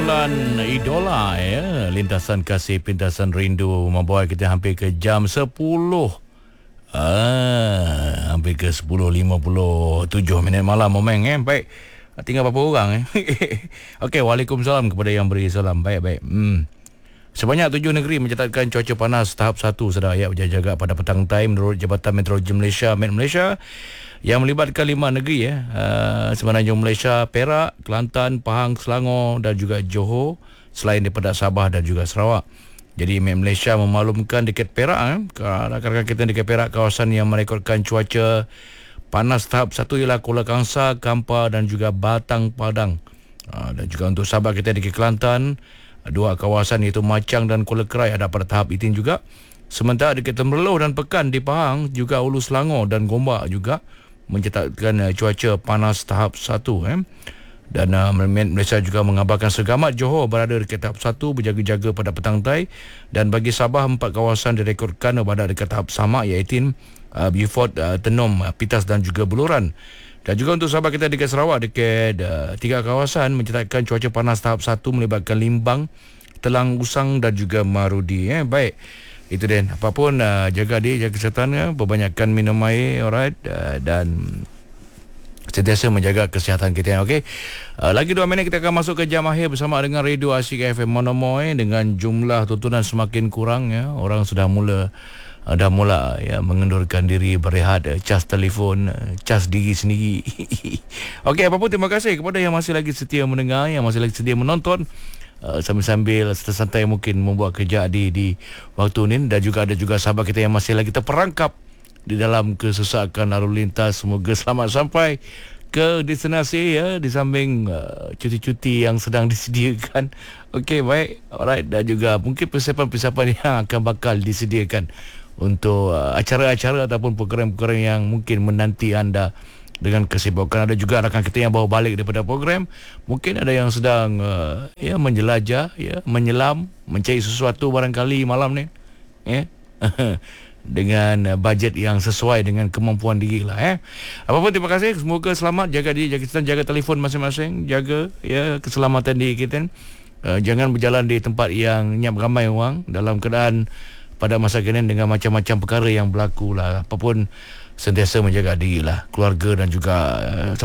kumpulan idola ya, lintasan kasih pintasan rindu membawa kita hampir ke jam 10. Hampir ke 10.57 malam momeng baik. Tinggal berapa orang Okey, waalaikumsalam kepada yang beri salam. Baik. Sebanyak 7 negeri mencatatkan cuaca panas tahap 1 sedang ayat berjaga pada petang time menurut Jabatan Meteorologi Malaysia Met Malaysia yang melibatkan 5 negeri Semenanjung Malaysia, Perak, Kelantan, Pahang, Selangor dan juga Johor, selain daripada Sabah dan juga Sarawak. Jadi Met Malaysia memaklumkan dekat Perak rakan-rakan kita dekat Perak, kawasan yang merekodkan cuaca panas tahap 1 ialah Kuala Kangsar, Kampar dan juga Batang Padang. Dan juga untuk sahabat kita di Kelantan, 2 kawasan iaitu Machang dan Kuala Kerai ada pada tahap itin juga. Sementara dekat Temerloh dan Pekan di Pahang, juga Ulu Selangor dan Gombak juga mencatatkan cuaca panas tahap 1. Dan Malaysia juga mengabarkan Segamat Johor berada dekat tahap 1 berjaga-jaga pada petang tai. Dan bagi Sabah, 4 kawasan direkodkan berada dekat tahap sama iaitu Beaufort, Tenom, Pitas dan juga Beluran. Dan juga untuk sahabat kita dekat Sarawak, dekat 3 kawasan mencatatkan cuaca panas tahap 1 melibatkan Limbang, Telang Usang dan juga Marudi. Baik, itu dia. Apapun jaga kesihatan, perbanyakkan minum air, alright, dan sentiasa menjaga kesihatan kita. Okey. Lagi 2 minit kita akan masuk ke jam akhir bersama dengan Radio Asik FM Monomo. Dengan jumlah tontonan semakin kurang orang sudah mula mengendurkan diri, berehat, cas telefon, cas diri sendiri. Okey, apapun terima kasih kepada yang masih lagi setia mendengar, yang masih lagi setia menonton. Sambil-sambil santai mungkin membuat kerja di waktu ini. Dan juga ada sahabat kita yang masih lagi terperangkap di dalam kesesakan lalu lintas. Semoga selamat sampai ke destinasi di samping cuti-cuti yang sedang disediakan. Okey, baik, alright. Dan juga mungkin persiapan-persiapan yang akan bakal disediakan untuk acara-acara ataupun program-program yang mungkin menanti anda dengan kesibukan. Ada juga rakan kita yang baru balik daripada program. Mungkin ada yang sedang menjelajah, menyelam, mencari sesuatu barangkali malam ni dengan bajet yang sesuai dengan kemampuan diri lah. Apapun terima kasih. Semoga selamat, jaga diri, jaga kesihatan, jaga telefon masing-masing, jaga keselamatan diri kita. Jangan berjalan di tempat yang nyap ramai orang dalam keadaan pada masa kini dengan macam-macam perkara yang berlaku lah. Apapun sentiasa menjaga diri lah, keluarga dan juga